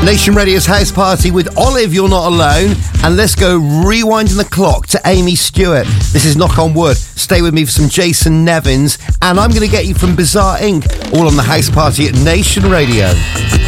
Nation Radio's House Party with Olive, You're Not Alone. And let's go rewinding the clock to Amy Stewart. This is Knock on Wood. Stay with me for some Jason Nevins. And I'm going to get you from Bizarre Inc. all on the House Party at Nation Radio.